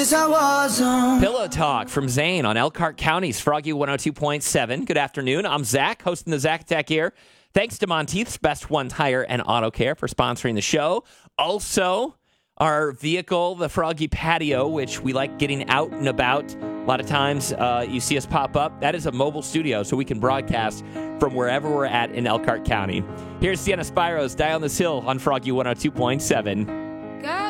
Pillow Talk from Zane on Elkhart County's Froggy 102.7. Good afternoon. I'm Zach, hosting the Zach Attack here. Thanks to Monteith's Best One Tire and Auto Care for sponsoring the show. Also, our vehicle, the Froggy Patio, which we like getting out and about. A lot of times you see us pop up. That is a mobile studio, so we can broadcast from wherever we're at in Elkhart County. Here's Sienna Spiro's Die on This Hill on Froggy 102.7.